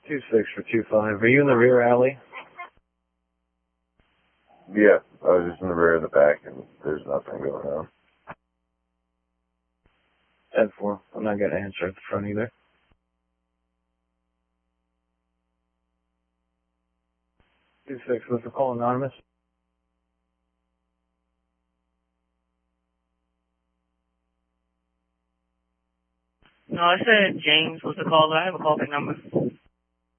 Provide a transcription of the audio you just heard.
2-6 for 2-5. Are you in the rear alley? Yeah, I was just in the rear of the back, and there's nothing going on. 10-4. I'm not going to answer at the front either. Two six. Was the call anonymous? No, I said James was the caller. I have a callback number.